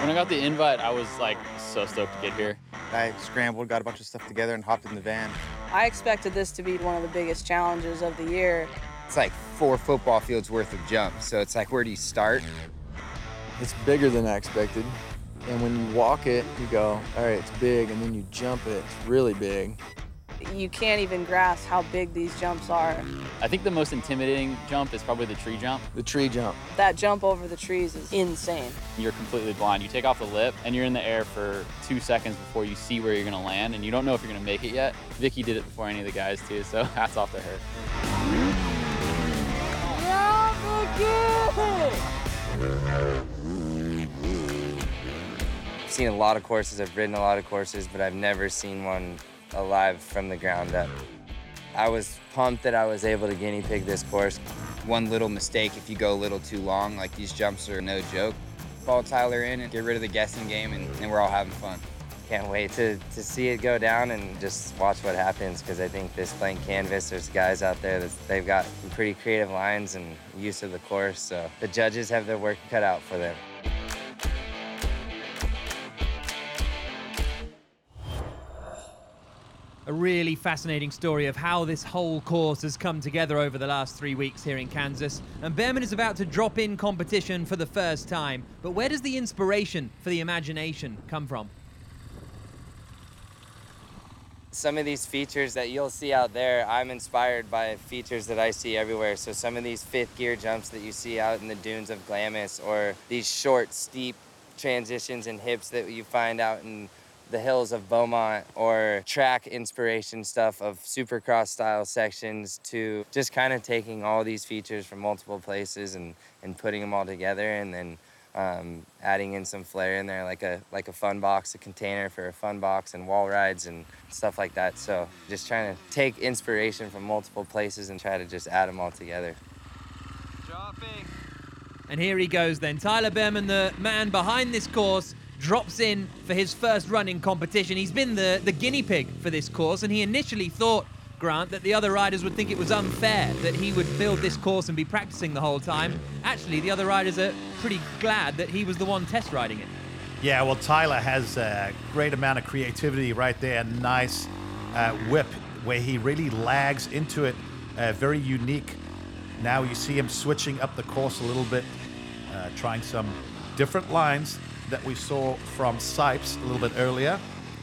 When I got the invite, I was like so stoked to get here. I scrambled, got a bunch of stuff together, and hopped in the van. I expected this to be one of the biggest challenges of the year. It's like 4 football fields worth of jumps. So it's like, where do you start? It's bigger than I expected. And when you walk it, you go, all right, it's big. And then you jump it, it's really big. You can't even grasp how big these jumps are. I think the most intimidating jump is probably the tree jump. The tree jump. That jump over the trees is insane. You're completely blind. You take off the lip and you're in the air for 2 seconds before you see where you're gonna land, and you don't know if you're gonna make it yet. Vicky did it before any of the guys too, so hats off to her. I've seen a lot of courses, I've ridden a lot of courses, but I've never seen one alive from the ground up. I was pumped that I was able to guinea pig this course. One little mistake, if you go a little too long, like these jumps are no joke. Follow Tyler in and get rid of the guessing game, and we're all having fun. Can't wait to see it go down and just watch what happens, because I think this blank canvas, there's guys out there that they've got some pretty creative lines and use of the course, so the judges have their work cut out for them. A really fascinating story of how this whole course has come together over the last 3 weeks here in Kansas. And Behrman is about to drop in competition for the first time. But where does the inspiration for the imagination come from? Some of these features that you'll see out there, I'm inspired by features that I see everywhere. So some of these fifth gear jumps that you see out in the dunes of Glamis, or these short, steep transitions and hips that you find out in the hills of Beaumont, or track inspiration stuff of supercross style sections, to just kind of taking all these features from multiple places and putting them all together, and then adding in some flair in there, like a fun box, a container for a fun box, and wall rides and stuff like that. So just trying to take inspiration from multiple places and try to just add them all together. Dropping. And here he goes then. Tyler Behrman, the man behind this course, drops in for his first run in competition. He's been the guinea pig for this course, and he initially thought, Grant, that the other riders would think it was unfair that he would build this course and be practicing the whole time. Actually, the other riders are pretty glad that he was the one test riding it. Yeah, well, Tyler has a great amount of creativity right there. Nice whip where he really lags into it. Very unique. Now you see him switching up the course a little bit, trying some different lines that we saw from Sipes a little bit earlier.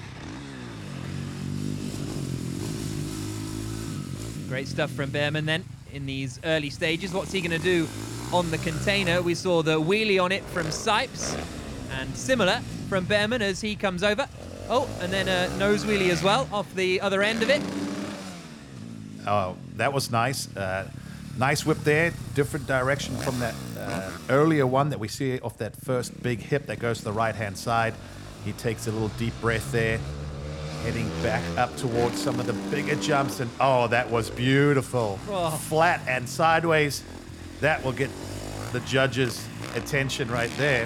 Great stuff from Behrman then in these early stages. What's he going to do on the container? We saw the wheelie on it from Sipes, and similar from Behrman as he comes over. Oh, and then a nose wheelie as well off the other end of it. Oh, that was nice. Nice whip there, different direction from that earlier one that we see off that first big hip that goes to the right-hand side. He takes a little deep breath there, heading back up towards some of the bigger jumps, and oh, that was beautiful. Oh. Flat and sideways. That will get the judges' attention right there.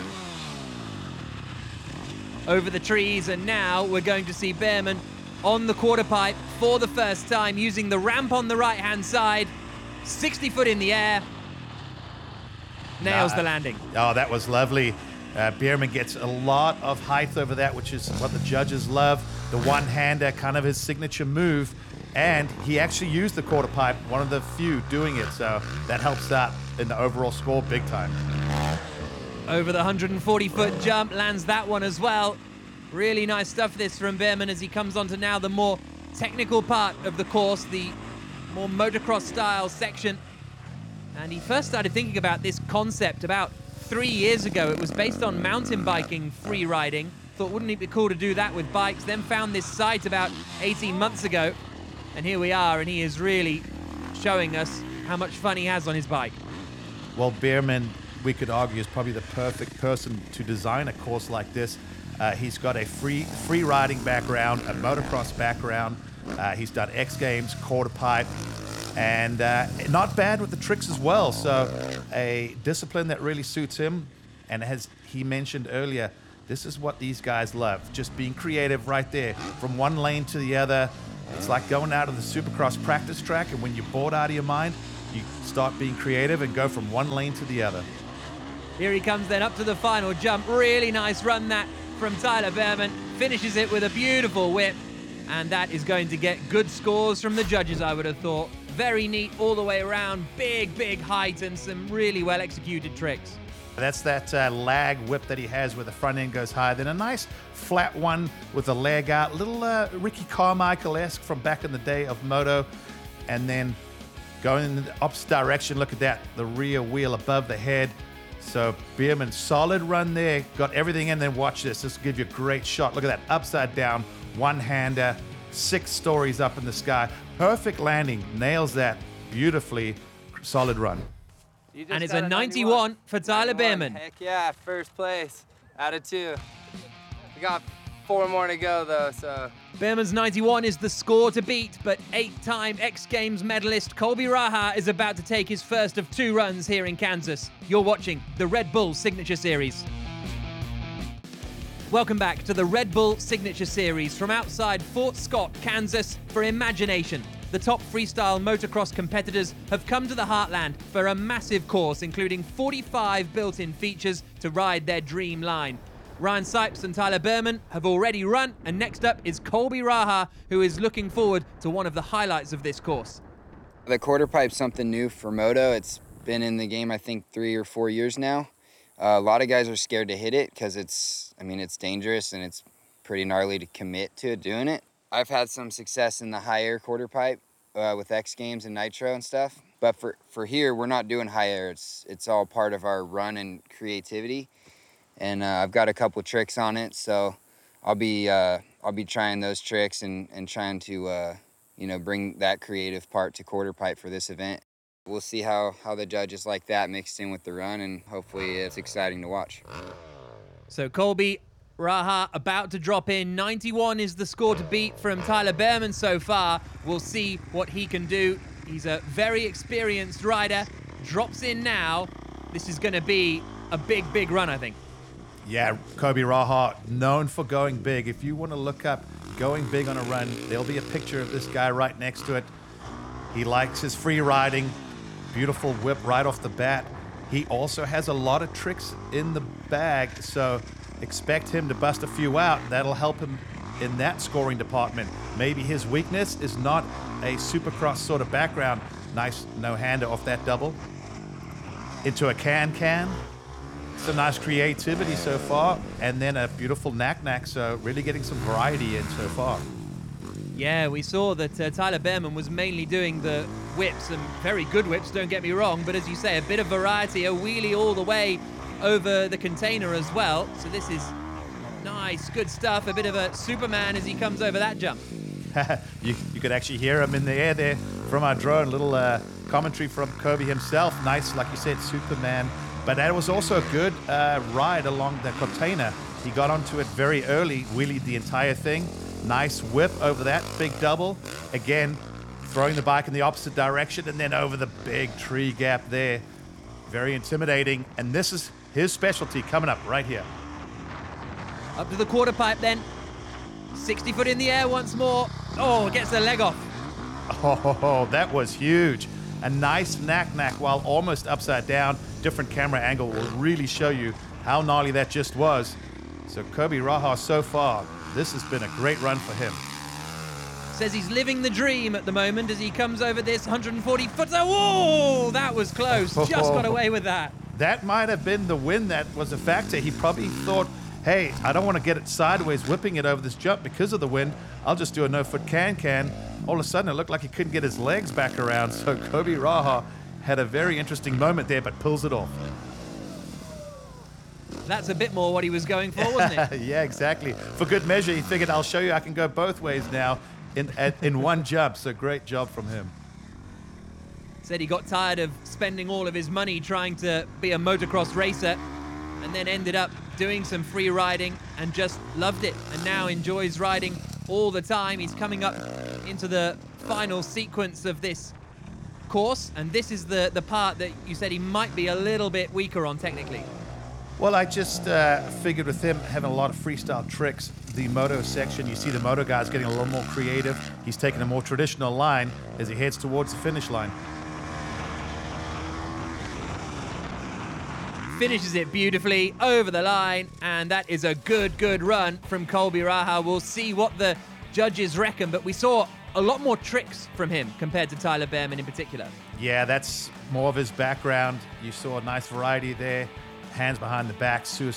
Over the trees, and now we're going to see Behrman on the quarter pipe for the first time, using the ramp on the right-hand side. 60 foot in the air. Nails the landing. Oh, that was lovely. Behrman gets a lot of height over that, which is what the judges love. The one-hander, kind of his signature move. And he actually used the quarter pipe, one of the few doing it. So that helps out in the overall score big time. Over the 140-foot jump, lands that one as well. Really nice stuff this from Behrman as he comes on to now the more technical part of the course, the more motocross style section. And he first started thinking about this concept about 3 years ago. It was based on mountain biking free riding. Thought, wouldn't it be cool to do that with bikes? Then found this site about 18 months ago. And here we are, and he is really showing us how much fun he has on his bike. Well, Behrman, we could argue, is probably the perfect person to design a course like this. He's got a free riding background, a motocross background. He's done X Games, quarter pipe, and not bad with the tricks as well. So a discipline that really suits him. And as he mentioned earlier, this is what these guys love, just being creative right there, from one lane to the other. It's like going out of the Supercross practice track, and when you're bored out of your mind, you start being creative and go from one lane to the other. Here he comes then up to the final jump. Really nice run that from Tyler Behrman. Finishes it with a beautiful whip. And that is going to get good scores from the judges, I would have thought. Very neat all the way around. Big, big height and some really well executed tricks. That's that lag whip that he has where the front end goes high. Then a nice flat one with a leg out. Little Ricky Carmichael-esque from back in the day of moto. And then going in the opposite direction, look at that. The rear wheel above the head. So Behrman, solid run there. Got everything in. Then watch this. This will give you a great shot. Look at that upside down one-hander. 6 stories up in the sky. Perfect landing. Nails that beautifully. Solid run. And it's a 91 for Tyler Behrman. Heck yeah, first place out of 2. We got 4 more to go though, so. Behrman's 91 is the score to beat, but 8-time X Games medalist Colby Raha is about to take his first of 2 runs here in Kansas. You're watching the Red Bull Signature Series. Welcome back to the Red Bull Signature Series from outside Fort Scott, Kansas for Imagination. The top freestyle motocross competitors have come to the Heartland for a massive course, including 45 built-in features to ride their dream line. Ryan Sipes and Tyler Behrman have already run, and next up is Colby Raha, who is looking forward to one of the highlights of this course. The quarter pipe's something new for moto. It's been in the game, I think, 3 or 4 years now. A lot of guys are scared to hit it because it's dangerous and it's pretty gnarly to commit to doing it. I've had some success in the high air quarter pipe with X Games and Nitro and stuff. But for here, we're not doing high air. It's all part of our run and creativity. And I've got a couple tricks on it, so I'll be trying those tricks and trying to bring that creative part to quarter pipe for this event. We'll see how the judges like that mixed in with the run, and hopefully it's exciting to watch. So Colby Raha about to drop in. 91 is the score to beat from Tyler Behrman so far. We'll see what he can do. He's a very experienced rider. Drops in now. This is going to be a big, big run, I think. Yeah, Colby Raha, known for going big. If you want to look up going big on a run, there'll be a picture of this guy right next to it. He likes his free riding. Beautiful whip right off the bat. He also has a lot of tricks in the bag, so expect him to bust a few out. That'll help him in that scoring department. Maybe his weakness is not a supercross sort of background. Nice no-hander off that double. Into a can-can. Some nice creativity so far, and then a beautiful knack-knack, so really getting some variety in so far. Yeah, we saw that Tyler Behrman was mainly doing the whips, and very good whips, don't get me wrong, but as you say, a bit of variety, a wheelie all the way over the container as well. So this is nice, good stuff, a bit of a Superman as he comes over that jump. you could actually hear him in the air there from our drone, little commentary from Kobe himself. Nice, like you said, Superman. But that was also a good ride along the container. He got onto it very early, wheelied the entire thing. Nice whip over that big double. Again, throwing the bike in the opposite direction and then over the big tree gap there. Very intimidating. And this is his specialty coming up right here. Up to the quarter pipe then. 60 foot in the air once more. Oh, gets the leg off. Oh, that was huge. A nice knack-knack while almost upside down. Different camera angle will really show you how gnarly that just was. So Colby Raha so far, this has been a great run for him. Says he's living the dream at the moment as he comes over this 140-footer. Whoa, that was close. Just got away with that. That might have been the win that was a factor. He probably thought, hey, I don't want to get it sideways, whipping it over this jump because of the wind. I'll just do a no-foot can-can. All of a sudden, it looked like he couldn't get his legs back around. So Colby Raha had a very interesting moment there, but pulls it off. That's a bit more what he was going for, wasn't it? Yeah, exactly. For good measure, he figured, I'll show you I can go both ways now in one jump. So great job from him. Said he got tired of spending all of his money trying to be a motocross racer and then ended up doing some free riding and just loved it and now enjoys riding all the time. He's coming up into the final sequence of this course, and this is the part that you said he might be a little bit weaker on technically. Well, I just figured with him having a lot of freestyle tricks, the moto section, you see the moto guys getting a little more creative. He's taking a more traditional line as he heads towards the finish line. finishes it beautifully over the line, and that is a good run from Colby Raha. We'll see what the judges reckon, but we saw a lot more tricks from him compared to Tyler Behrman in particular. Yeah, that's more of his background. You saw a nice variety there. Hands behind the back, suicide